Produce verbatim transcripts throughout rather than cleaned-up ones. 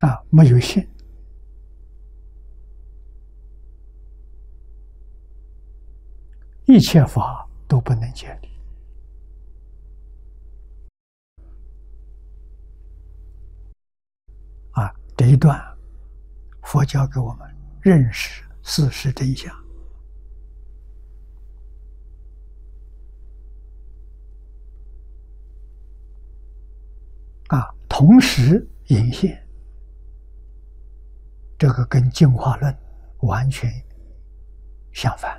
啊，没有信，一切法都不能建立。啊，这一段佛教给我们认识事实真相。啊，同时引现，这个跟进化论完全相反。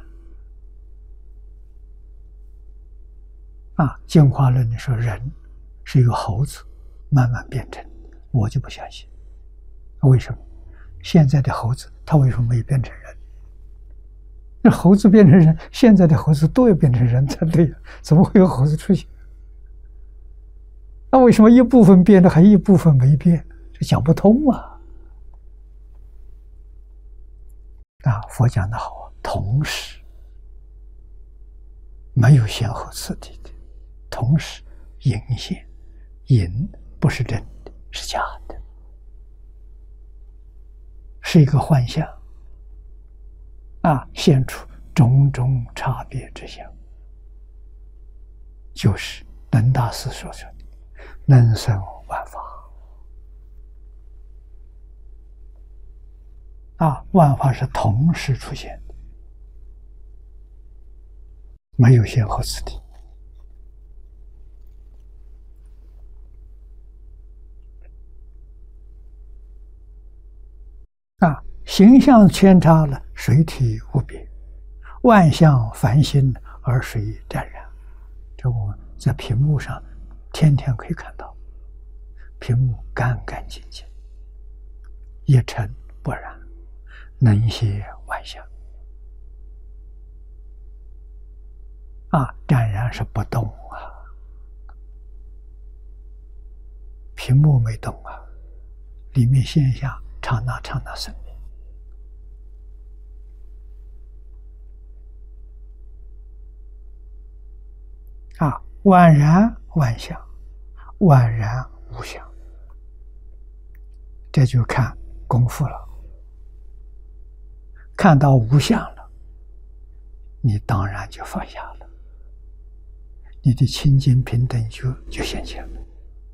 啊，进化论你说人是由猴子慢慢变成，我就不相信。为什么？现在的猴子它为什么没变成人？那猴子变成人，现在的猴子都要变成人才对呀，怎么会有猴子出现？那为什么一部分变了，还一部分没变？这讲不通啊！啊，佛讲的好，同时没有先后次第的，同时隐现，隐不是真的，是假的，是一个幻象。啊，现出种种差别之相，就是能大师所说的能生万法。啊，万法是同时出现的，没有先后次第。啊，形象扦插了，水体无别，万象繁新而水湛然。这我们在屏幕上天天可以看到，屏幕干干净净，一尘不染，能现万象。啊，湛然是不动啊，屏幕没动啊，里面现象刹那刹那生灭。啊，万然万象，万然无相，这就看功夫了。看到无相了，你当然就放下了，你的清净平等就就现前了。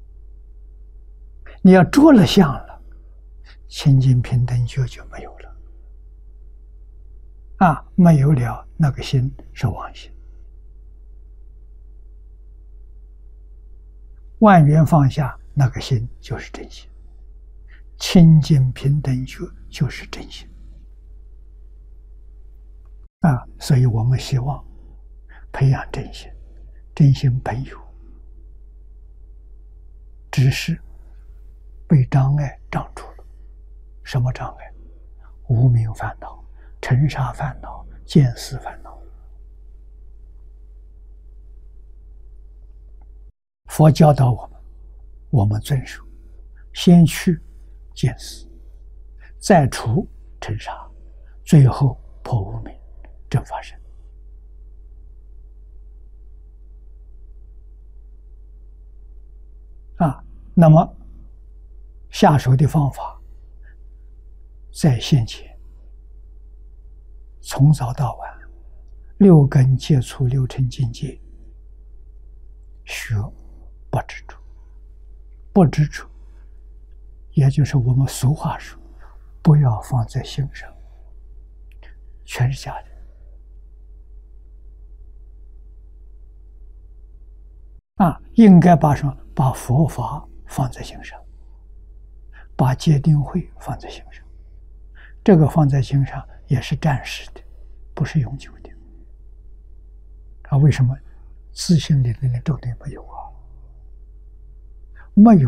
你要着了相了，清净平等觉就没有了。啊，没有了，那个心是妄心。万缘放下，那个心就是真心。清净平等觉就是真心。啊，所以我们希望培养真心，真心本有，只是被障碍障住了。什么障碍？无明烦恼、尘沙烦恼、见思烦恼。佛教导我们，我们遵守，先去见思，再除尘沙，最后破无明，正法身。啊，那么下手的方法，在现前，从早到晚，六根接触六尘境界，学不执着。不执着，也就是我们俗话说，不要放在心上，全是假的。啊，应该把什么？把佛法放在心上，把戒定慧放在心上。这个放在心上也是暂时的，不是永久的。啊，为什么自信里面的重点没有啊？没有。